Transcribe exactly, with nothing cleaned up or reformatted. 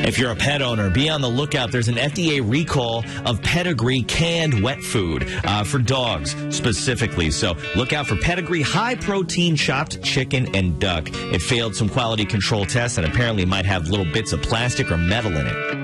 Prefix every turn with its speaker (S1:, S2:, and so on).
S1: If you're a pet owner, be on the lookout. There's an F D A recall of Pedigree canned wet food uh, for dogs specifically. So look out for Pedigree high-protein chopped chicken and duck. It failed some quality control tests and apparently might have little bits of plastic or metal in it.